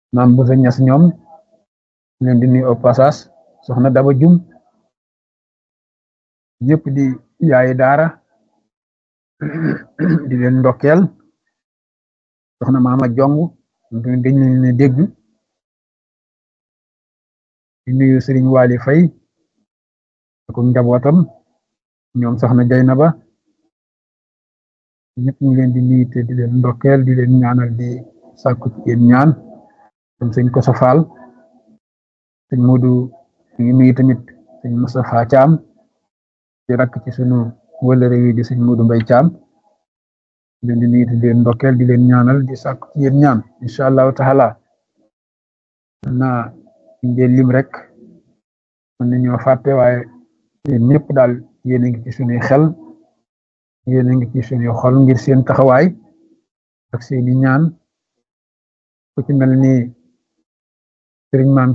maam bu sa ñas ñoom leen di nuyu au passage soxna Daba Jum ñëpp di yaayi daara di leen ndokkeel soxna Maama Jong dañ leen ne dégg di nuyu Sëriñ Waali Fay ak njabootam ñoom soxna Jaynaba ñëpp ñu leen di nuyu te di leen ndokkeel di leen ñaanal di sàkku ci yéen ñaan comme sëñ Koso Fall sëñ Modou ñu ngi nuyu tamit sëñ Moustapha Thiam di rakk ci sunu wëllëre wi di sëñ Modou Mbay Thiam di leen di nuyu te di leen ndokkeel di leen ñaanal di sàkku ci yéen ñaan incha allahu taala naa ngeen lim rek mën nañoo fàtte waaye yéen ñëpp daal yéen a ngi ci sunuy xel yéen a ngi ci sunuy xol ngir seen taxawaay ak seeni ñaan ku ci mel ni sëriñ maam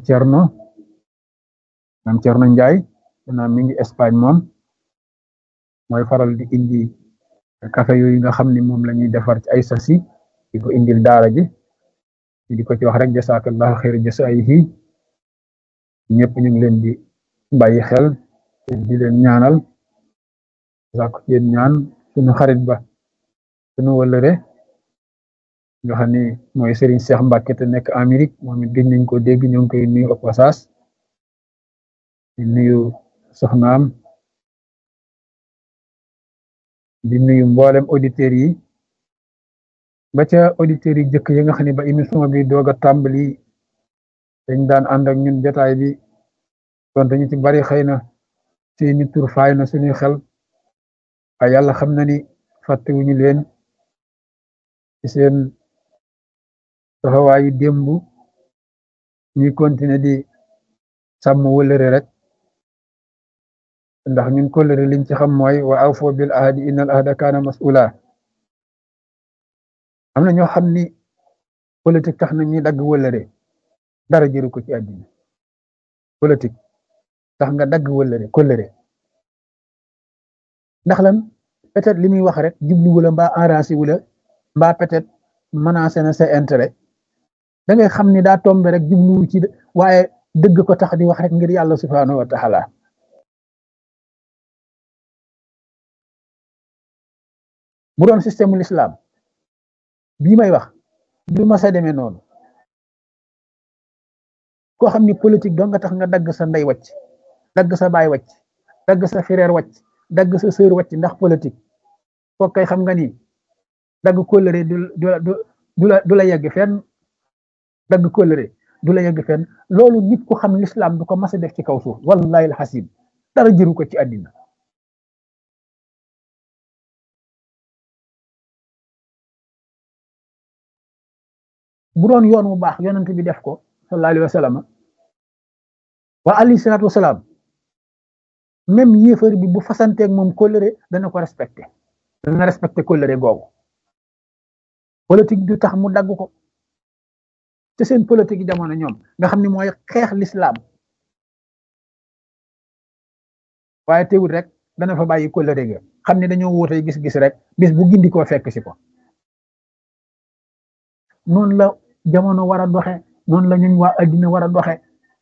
Thierno Ndiaye danaa mi ngi Espagne moom mooy faral di indi café yooyu nga xam ni moom la ñuy defar ci ay sasi di ko indil daara ji di ko ci wax rek jasakallahu xayra jasaayihi ñëpp ñu ngi leen di bàyyi xel di leen ñaanal sàkku ci yéen ñaan suñu xarit ba suñu wëllëre nga xam ni mooy Serigne Cheikh Mbacke te nekk Amérique moom it gëj nañ ko dégg ñoo ngi koy nuyu au passage di nuyu soxnaam di nuyu mboolem auditeurs yi ba ca auditeurs yi jëkk yi nga xam ne ba émission bi doog a tàmbali dañ daan ànd ak ñun jotaay bi donte ñu ci bari xëy na seeni tur faay na suñuy xel waaye yàlla xam na ni fàttewuñu leen ci seen taxawaayu démb ñuy continuer di sàmm wëllëre rek ndax ñun kóllëre liñ ci xam mooy wa awfo bil ahdi innal ahda kaana mas'ula am na ñoo xam ni politique tax na ñuy dagg wëllëre dara jëru ko ci àddina politique tax nga dagg wëllëre kóllëre ndax lan peut-être li muy wax rek jublu wala mbaa arrangé wula mbaa peut-être menacé na sa intérêt da ngay xam ni daa tombe rek jubluwu ci waaye dëgg ko tax di wax rek ngir yàlla subhanahu wa taala bu doon système ul islam bii may wax du ma sa demee noonu koo xam ni politique doo nga tax nga dagg sa ndey wàcc dagg sa baay wàcc dagg sa frère wàcc dagg sa sœur wàcc ndax politique koo kay xam nga ni dagg kóllëre du la yegg fenn dagg kóllëre du la yegg fenn loolu nit ku xam l'islam du ko mas a def ci kaw suuf wallahi alxasim dara jëru ko ci àddina bu doon yoon wu baax yonent bi def ko sallallahu alayhi wa sallam wa alayhi salaatu wasalaam même yéefar bi bu fasanteeg moom kóllëre dana ko respecté dana respecté kóllëre googu politique du tax mu dagg ko te seen politique yi jamono ñoom nga xam ne mooy xeex l'islam waaye teewul rek dana fa bàyyi kóllëre ga xam ne dañoo wóotee gis-gis rek bis bu gindi koo fekk si ko noonu la jamono war a doxe noonu la ñun waa addina war a doxe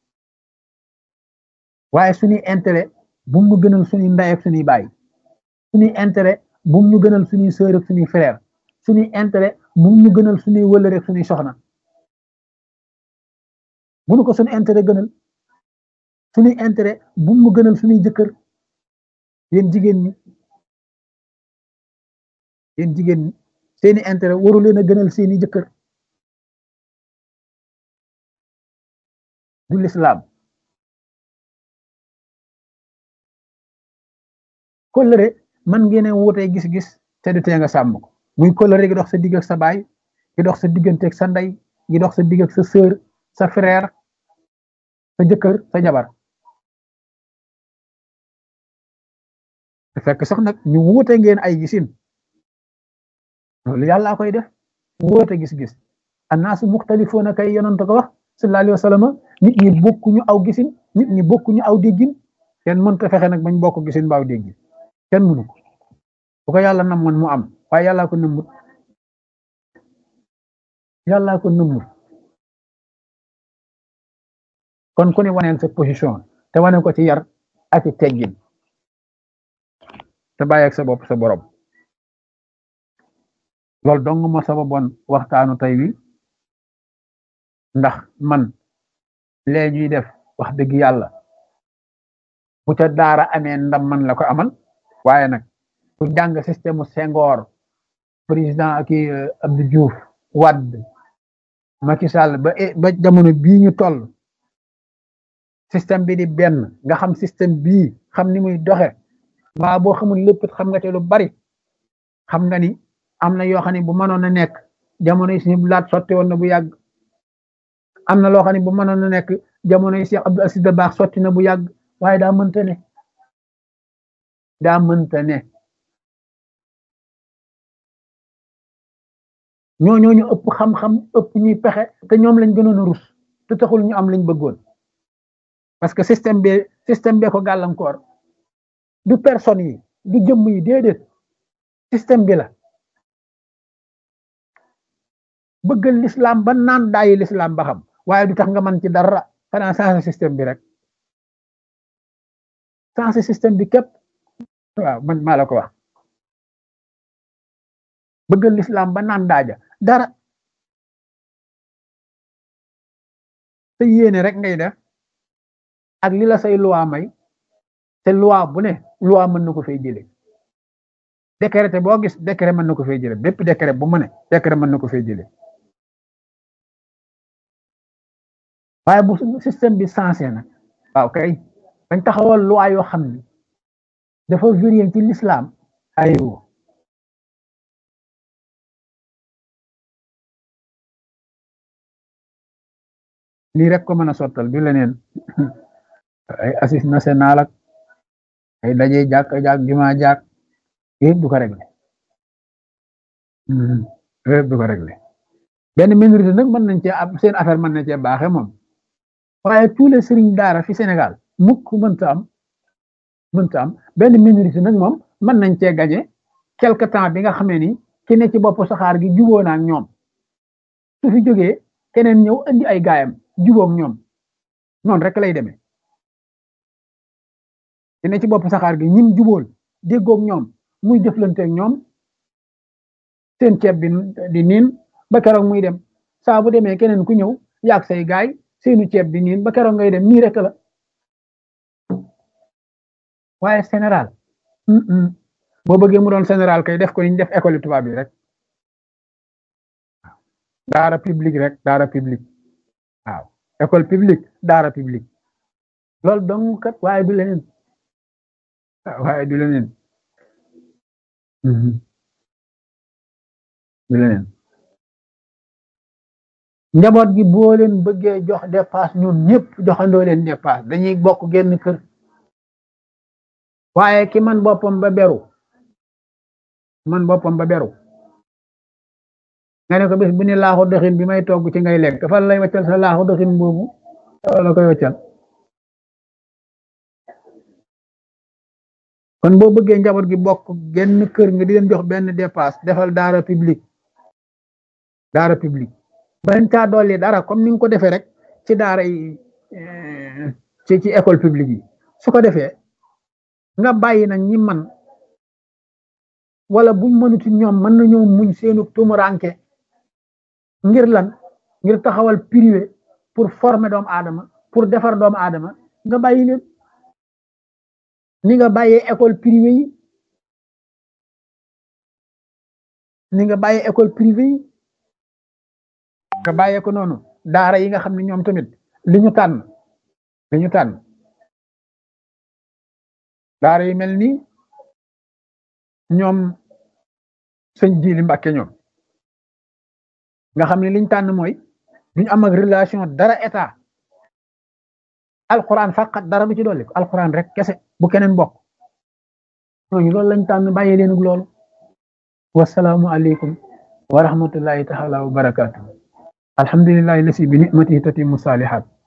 waaye suñuy intérêt bu mu gënal suñuy ndey ak suñuy baay suñuy intérêt bu mu gënal suñuy sœur ak suñuy frère suñuy intérêt bu mu gënal suñuy wëllëre ak suñuy soxna bu nu ko suñu intérêt gënal suñuy intérêt bu mu gënal suñuy jëkkër yéen jigéen ñi seeni intérêt waru leen a gënal seeni jëkkër du l'islam kóllëre man ngeen a wutee gis-gis te du tee nga sàmm ko muy kóllëre gi dox sa digg ak sa baay gi dox sa diggante ak sa ndey gi dox sa digg ak sa sœur sa frère sa jëkkër sa jabar te fekk sax nag ñu wuute ngeen ay gisin loolu yàlla koy def wuute gis-gis annaasu muxtalifuuna kay yonent ko wax sallallahu alayhi wa sallam nit ñi bokkuñu aw gisin nit ñi bokkuñu aw déggin kenn mënta fexe nag bañ bokk gisin mbaaw déggin kenn mënu ko bu ko yàlla namoon mu am waaye yàllaa ko nëmmut kon ku ne waneel sa position te wane ko ci yar ak ci teggin te bàyyi ak sa bopp sa borom loolu dong ma sababoon waxtaanu tey wi ndax man lee ñuy def wax dëgg yàlla bu ca daara amee ndam man la ko amal waaye nag ku jàng système mu Senghor président ak Abdou Diouf Wade Macky Sall ba jamono bii ñu toll système bi di benn nga xam système bii xam ni muy doxe waa boo xamul lépp xam nga te lu bari xam nga ni am na yoo xam ne bu mënoon a nekk jamono yi suñu laat sotti woon na bu yàgg am na loo xam ne bu mënoon a nekk jamono yi Cheikh Abdou Aziz Dabakh sotti na bu yàgg waaye daa mënta ne daa mënta ne ñooñu ëpp xam-xam ëpp ñuy pexe te ñoom lañ gënoon a rus te taxul ñu am lañ bëggoon parce que système bee ko gàllankoor du personne yi du jëmm yi déedéet système bi la bëggal l'islam ba naan daayi l'islam ba xam waaye du tax nga mën ci dara xanaa sensé système bi rek sensé système bi képp waaw man maa la ko wax bëggal l'islam ba naan daaja dara te yéene rek ngay def ak li la say loi may te loi bu ne loi mën na ko fay jëlee décret boo gis décret mën na ko fay jëlee bépp décret bu mu ne décret mën na ko fay jëlee waaye bu système bi sensé na waaw kay dañ taxawal loi yoo xam ni dafa varié ci l'islam aywa lii rek ko mën a sottal du leneen ay assise national ak ay daje jàkk juma jàkk yëpp du ko réglé yëpp du ko réglé benn minorité nag mën nañ cee am seen affaire mën na cee baaxe moom waaye tous les sëriñ daara fi Sénégal mukk mënta am benn minorité nag moom mën nañ cee gañe quelque temps bi nga xamee ni ki ne ci bopp saxaar gi juboo na ak ñoom su fi jógee keneen ñëw andi ay gaayam jubóog ñoom noonu rek lay demee ki ne ci bopp saxaar gi ñim jubóol déggoog ñoom muy jëflanteeg ñoom seen ceeb bi di niin ba keroog muy dem saa bu demee keneen ku ñëw yaag say gaay seenu ceeb bi niin ba keroog ngay dem nii rek la waaye général boo bëggee mu doon général kay def ko ni ñu def école tubaab bi rek daara publique rek daara publique waaw école publique daara publique loolu dong kat waaye du leneen waaye du leneen du leneen njaboot gi boo leen bëggee jox dépasse ñun ñëpp joxandoo leen dépasse dañuy bokk genn kër waaye ki man boppam ba beru nga ne ko bés bu ne laaxu dëxin bi may togg ci ngay lekk fan lay waccal sa laaxu dëxin boobu la koy waccal kon boo bëggee njaboot gi bokk genn kër nga di leen jox benn dépasse defal daara publique bañ caa dolli dara comme ni nga ko defee rek ci daara yi ci école publique yi su ko defee nga bàyyi nag ñi man wala buñ mënuti ñoom mën nañoo muñ seenu tumuranke ngir lan ngir taxawal privé pour former doomu aadama pour defar doomu aadama nga bàyyi leen ni nga bàyyee école privée yi nga bàyyee ko noonu daara yi nga xam ne ñoom tamit li ñu tànn daara yi mel ni ñoom sëñ Jili Mbàkke ñoom nga xam ne liñ tànn mooy duñ am ak relation dara état alquran faqat dara du ci dolli ko alquran rek kese bu keneen bokk ñooñu loolu lañ tànn bàyyi leen ak loolu wasalaamu aleykum wa rahmatullahi taala wa barakatuh alhamdulillahi lasi bi ni'matihi tatimmu salihat